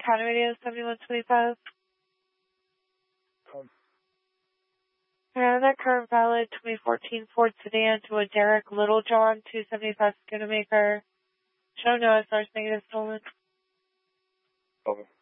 County Radio 7125. That current valid 2014 Ford sedan to a Derek Littlejohn 275 Schoonamaker. Show no SRs negative stolen. Okay.